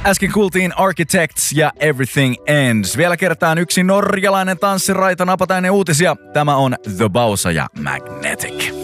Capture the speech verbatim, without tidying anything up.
Äsken kuultiin Architects ja Everything Ends. Vielä kertaan yksi norjalainen tanssiraita napatäinen uutisia. Tämä on The Bausa ja Magnetic.